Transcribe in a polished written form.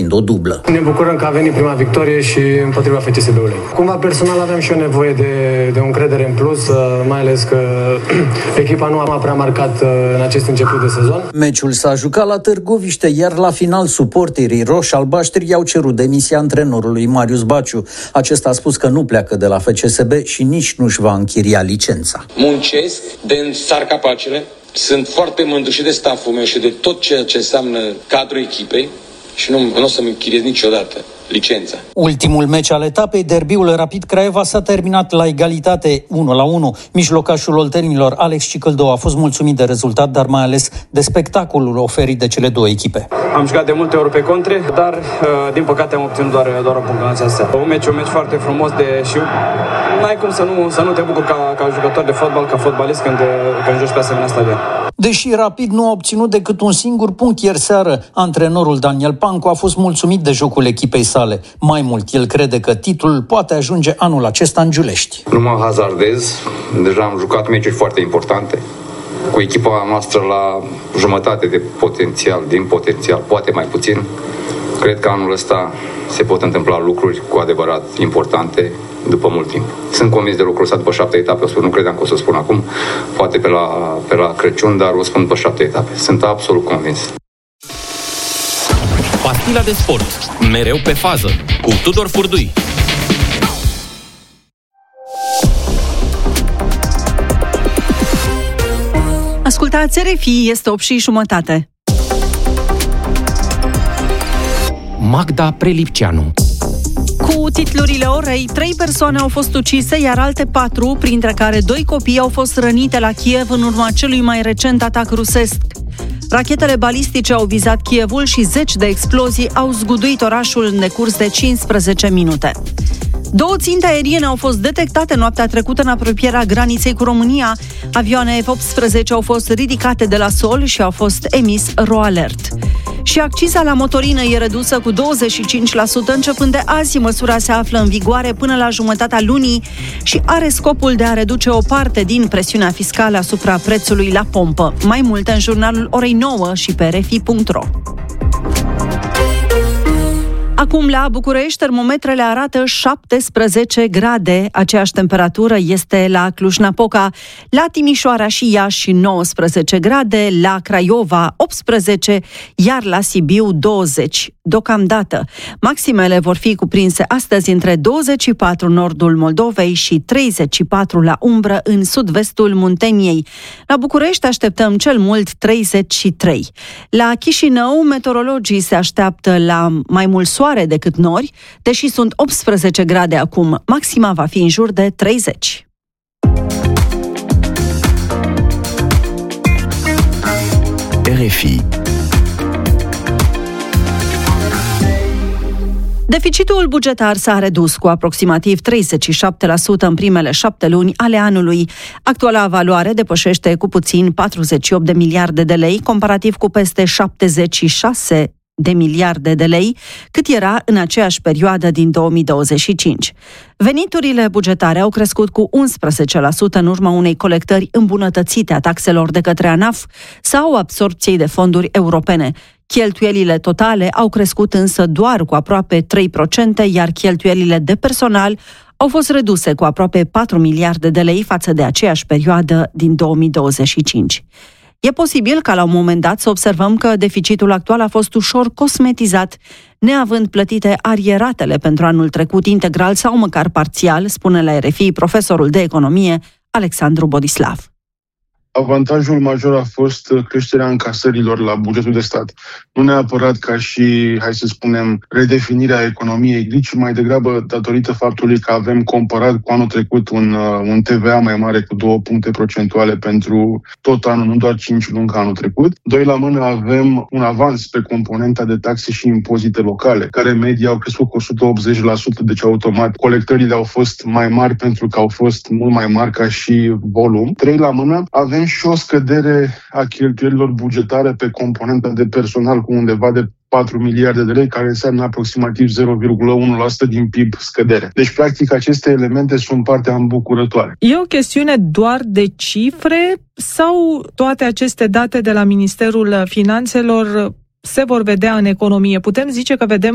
fiind o dublă. Ne bucurăm că a venit prima victorie și împotriva FCSB-ului. Cumva personal aveam și eu nevoie de o încredere în plus, mai ales că echipa nu a prea marcat în acest început de sezon. Meciul s-a jucat la Târgoviște, iar la final suporterii roș-albaștri i-au cerut demisia antrenorului Marius Baciu. Acesta a spus că nu pleacă de la FCSB și nici nu-și va închiria licența. Muncesc de însar capacele, sunt foarte mândru și de stafful meu și de tot ceea ce înseamnă cadrul echipei și nu o să-mi închiriez niciodată licența. Ultimul meci al etapei, derbiul Rapid Craiova, s-a terminat la egalitate 1-1. Mijlocașul oltenilor Alex Cicâldău a fost mulțumit de rezultat, dar mai ales de spectacolul oferit de cele două echipe. Am jucat de multe ori pe contre, dar din păcate am obținut doar o punctă astea. Un meci foarte frumos și n-ai cum să nu te bucuri ca jucător de fotbal, ca fotbalist când joci pe asemenea stadion. Deși Rapid nu a obținut decât un singur punct ieri seară, antrenorul Daniel Pancu a fost mulțumit de jocul echipei sale. Mai mult, el crede că titlul poate ajunge anul acesta în Giulești. Nu mă hazardez, deja am jucat meciuri foarte importante. Cu echipa noastră la jumătate de potențial, poate mai puțin. Cred că anul ăsta se pot întâmpla lucruri cu adevărat importante după mult timp. Sunt convins de lucrul ăsta după 7 etape. Nu credeam că o să spun acum, poate pe la Crăciun, dar o spun după 7 etape. Sunt absolut convins. Pastila de sport. Mereu pe fază. Cu Tudor Furdui. Ascultați RFI, este 8:30. Magda Prelipceanu. Cu titlurile orei, 3 persoane au fost ucise, iar alte 4, printre care 2 copii, au fost rănite la Kiev în urma celui mai recent atac rusesc. Rachetele balistice au vizat Kievul și 10 de explozii au zguduit orașul în decurs de 15 minute. 2 ținte aeriene au fost detectate noaptea trecută în apropierea graniței cu România. Avioane F-18 au fost ridicate de la sol și au fost emis RoAlert. Și acciza la motorină e redusă cu 25% începând de azi. Măsura se află în vigoare până la jumătatea lunii și are scopul de a reduce o parte din presiunea fiscală asupra prețului la pompă. Mai multe în jurnalul orei 9 și pe rfi.ro. Acum la București, termometrele arată 17 grade. Aceeași temperatură este la Cluj-Napoca, la Timișoara și Iași 19 grade, la Craiova 18, iar la Sibiu 20. Deocamdată, maximele vor fi cuprinse astăzi între 24 în nordul Moldovei și 34 la umbră în sud-vestul Munteniei. La București așteptăm cel mult 33. La Chișinău, meteorologii se așteaptă la mai mult soare decât nori, deși sunt 18 grade acum. Maxima va fi în jur de 30. RFI. Deficitul bugetar s-a redus cu aproximativ 37% în primele 7 luni ale anului. Actuala valoare depășește cu puțin 48 de miliarde de lei, comparativ cu peste 76 de miliarde de lei, cât era în aceeași perioadă din 2025. Veniturile bugetare au crescut cu 11% în urma unei colectări îmbunătățite a taxelor de către ANAF sau absorbției de fonduri europene. Cheltuielile totale au crescut însă doar cu aproape 3%, iar cheltuielile de personal au fost reduse cu aproape 4 miliarde de lei față de aceeași perioadă din 2025. E posibil ca la un moment dat să observăm că deficitul actual a fost ușor cosmetizat, neavând plătite arieratele pentru anul trecut integral sau măcar parțial, spune la RFI profesorul de economie Alexandru Bodislav. Avantajul major a fost creșterea încasărilor la bugetul de stat. Nu neapărat ca și, hai să spunem, redefinirea economiei, ci mai degrabă datorită faptului că avem comparat cu anul trecut un TVA mai mare cu 2 puncte procentuale pentru tot anul, nu doar 5 luni ca anul trecut. 2 la mână avem un avans pe componenta de taxe și impozite locale, care media au crescut cu 180%, deci automat colectările au fost mai mari pentru că au fost mult mai mari ca și volum. 3 la mână avem și o scădere a cheltuielilor bugetare pe componenta de personal cu undeva de 4 miliarde de lei, care înseamnă aproximativ 0,1% din PIB scădere. Deci, practic, aceste elemente sunt partea îmbucurătoare. E o chestiune doar de cifre sau toate aceste date de la Ministerul Finanțelor se vor vedea în economie? Putem zice că vedem